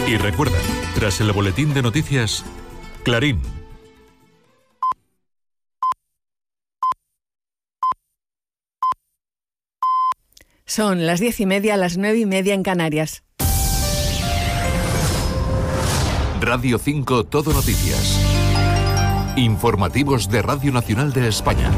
Y recuerda, tras el boletín de noticias, Clarín. Son las 10:30, las 9:30 en Canarias. Radio 5 Todo Noticias. Informativos de Radio Nacional de España.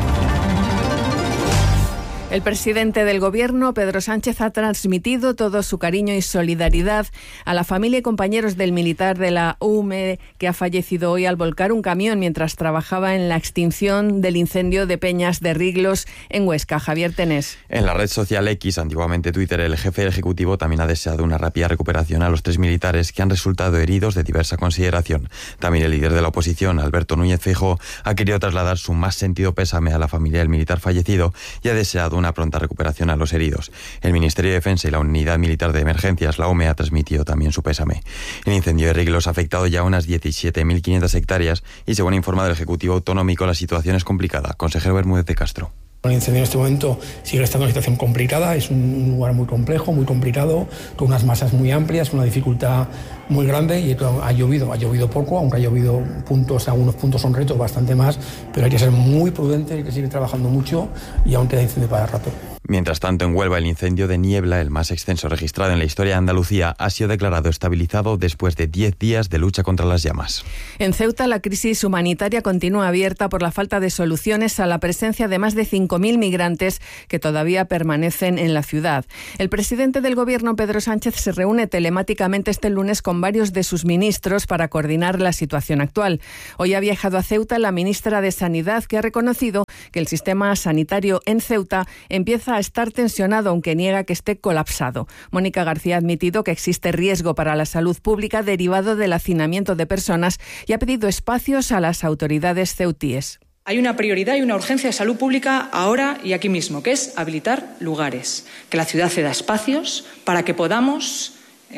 El presidente del Gobierno, Pedro Sánchez, ha transmitido todo su cariño y solidaridad a la familia y compañeros del militar de la UME que ha fallecido hoy al volcar un camión mientras trabajaba en la extinción del incendio de Peñas de Riglos en Huesca. Javier Tenés. En la red social X, antiguamente Twitter, el jefe del Ejecutivo también ha deseado una rápida recuperación a los 3 militares que han resultado heridos de diversa consideración. También el líder de la oposición, Alberto Núñez Feijóo, ha querido trasladar su más sentido pésame a la familia del militar fallecido y ha deseado una pronta recuperación a los heridos. El Ministerio de Defensa y la Unidad Militar de Emergencias, la UME, ha transmitido también su pésame. El incendio de Riglos ha afectado ya unas 17.500 hectáreas y, según ha informado el Ejecutivo Autonómico, la situación es complicada. Consejero Bermúdez de Castro. El incendio en este momento sigue estando en una situación complicada, es un lugar muy complejo, muy complicado, con unas masas muy amplias, una dificultad muy grande y ha llovido poco, aunque ha llovido algunos puntos son retos, bastante más, pero hay que ser muy prudente, hay que seguir trabajando mucho y aún queda incendio para rato. Mientras tanto, en Huelva, el incendio de Niebla, el más extenso registrado en la historia de Andalucía, ha sido declarado estabilizado después de 10 días de lucha contra las llamas. En Ceuta, la crisis humanitaria continúa abierta por la falta de soluciones a la presencia de más de 5.000 migrantes que todavía permanecen en la ciudad. El presidente del Gobierno, Pedro Sánchez, se reúne telemáticamente este lunes con varios de sus ministros para coordinar la situación actual. Hoy ha viajado a Ceuta la ministra de Sanidad, que ha reconocido que el sistema sanitario en Ceuta empieza a estar tensionado, aunque niega que esté colapsado. Mónica García ha admitido que existe riesgo para la salud pública derivado del hacinamiento de personas y ha pedido espacios a las autoridades ceutíes. Hay una prioridad y una urgencia de salud pública ahora y aquí mismo, que es habilitar lugares, que la ciudad ceda espacios para que podamos,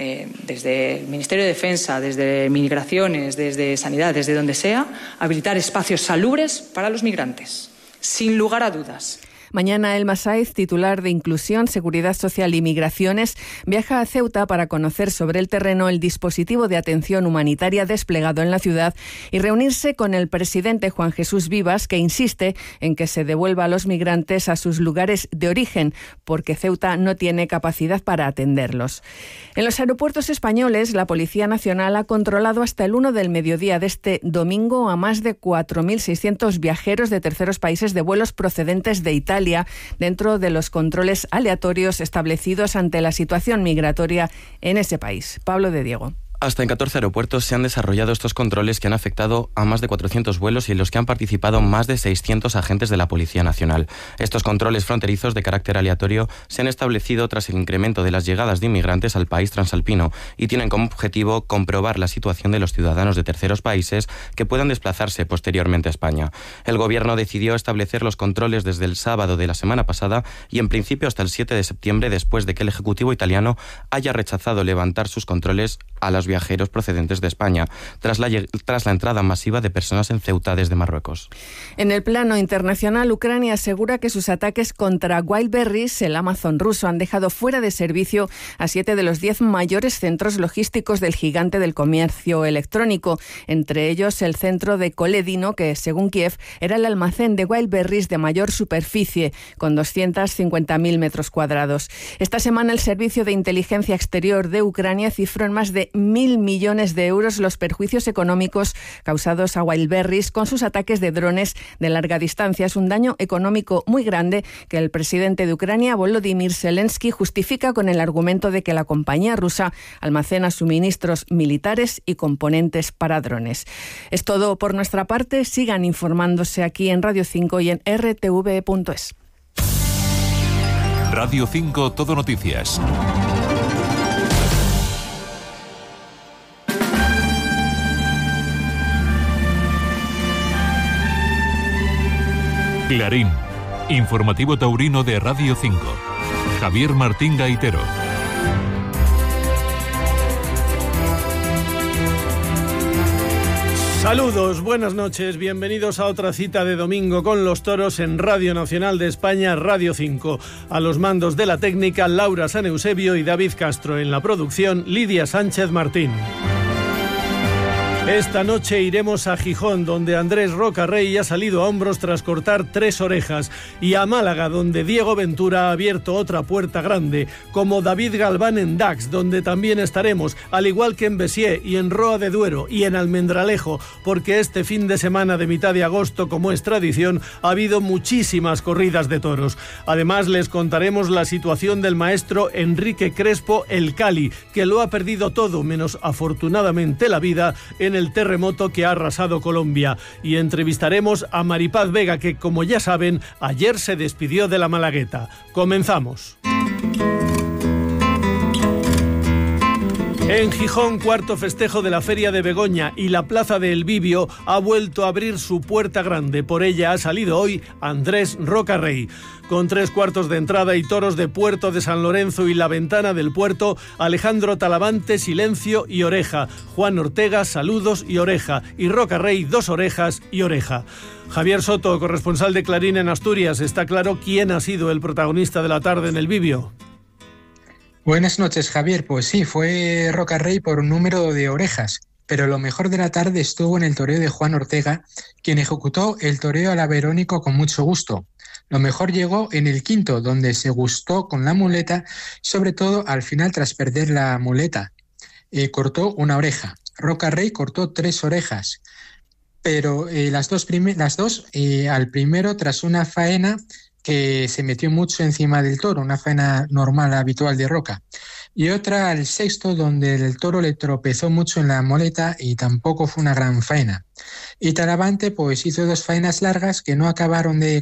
desde el Ministerio de Defensa, desde Migraciones, desde Sanidad, desde donde sea, habilitar espacios salubres para los migrantes, sin lugar a dudas. Mañana Elma Saiz, titular de Inclusión, Seguridad Social y Migraciones, viaja a Ceuta para conocer sobre el terreno el dispositivo de atención humanitaria desplegado en la ciudad y reunirse con el presidente Juan Jesús Vivas, que insiste en que se devuelva a los migrantes a sus lugares de origen, porque Ceuta no tiene capacidad para atenderlos. En los aeropuertos españoles, la Policía Nacional ha controlado hasta el 1 del mediodía de este domingo a más de 4.600 viajeros de terceros países de vuelos procedentes de Italia, dentro de los controles aleatorios establecidos ante la situación migratoria en ese país. Pablo de Diego. Hasta en 14 aeropuertos se han desarrollado estos controles que han afectado a más de 400 vuelos y en los que han participado más de 600 agentes de la Policía Nacional. Estos controles fronterizos de carácter aleatorio se han establecido tras el incremento de las llegadas de inmigrantes al país transalpino y tienen como objetivo comprobar la situación de los ciudadanos de terceros países que puedan desplazarse posteriormente a España. El Gobierno decidió establecer los controles desde el sábado de la semana pasada y en principio hasta el 7 de septiembre, después de que el Ejecutivo italiano haya rechazado levantar sus controles a los viajeros procedentes de España, tras la entrada masiva de personas en Ceuta desde Marruecos. En el plano internacional, Ucrania asegura que sus ataques contra Wildberries, el Amazon ruso, han dejado fuera de servicio a 7 de los 10 mayores centros logísticos del gigante del comercio electrónico, entre ellos el centro de Koledino, que según Kiev era el almacén de Wildberries de mayor superficie, con 250.000 metros cuadrados. Esta semana el Servicio de Inteligencia Exterior de Ucrania cifró en más de 1.000 millones de euros los perjuicios económicos causados a Wildberries con sus ataques de drones de larga distancia. Es un daño económico muy grande que el presidente de Ucrania, Volodymyr Zelensky, justifica con el argumento de que la compañía rusa almacena suministros militares y componentes para drones. Es todo por nuestra parte. Sigan informándose aquí en Radio 5 y en rtv.es. Radio 5 Todo Noticias. Clarín, informativo taurino de Radio 5. Javier Martín Gaitero. Saludos, buenas noches, bienvenidos a otra cita de domingo con los toros en Radio Nacional de España, Radio 5. A los mandos de la técnica, Laura San Eusebio y David Castro. En la producción, Lidia Sánchez Martín. Esta noche iremos a Gijón, donde Andrés Rocarrey ha salido a hombros tras cortar 3 orejas, y a Málaga, donde Diego Ventura ha abierto otra puerta grande, como David Galván en Dax, donde también estaremos, al igual que en Besiers y en Roa de Duero y en Almendralejo, porque este fin de semana de mitad de agosto, como es tradición, ha habido muchísimas corridas de toros. Además, les contaremos la situación del maestro Enrique Crespo El Cali, que lo ha perdido todo, menos afortunadamente la vida, en el terremoto que ha arrasado Colombia, y entrevistaremos a Maripaz Vega, que, como ya saben, ayer se despidió de la Malagueta. Comenzamos. En Gijón, cuarto festejo de la Feria de Begoña, y la Plaza de El Bibio ha vuelto a abrir su puerta grande. Por ella ha salido hoy Andrés Rocarrey. Con 3 cuartos de entrada y toros de Puerto de San Lorenzo y La Ventana del Puerto, Alejandro Talavante, Silencio y Oreja, Juan Ortega, Saludos y Oreja, y Rocarrey, 2 orejas y oreja. Javier Soto, corresponsal de Clarín en Asturias, está claro quién ha sido el protagonista de la tarde en El Bibio. Buenas noches, Javier. Pues sí, fue Rocarrey por un número de orejas, pero lo mejor de la tarde estuvo en el toreo de Juan Ortega, quien ejecutó el toreo a la Verónico con mucho gusto. Lo mejor llegó en el quinto, donde se gustó con la muleta, sobre todo al final tras perder la muleta. Cortó una oreja. Rocarrey cortó 3 orejas, pero las dos al primero tras una faena que se metió mucho encima del toro, una faena normal, habitual de Roca. Y otra al sexto, donde el toro le tropezó mucho en la muleta y tampoco fue una gran faena. Y Talavante pues hizo 2 faenas largas que no acabaron de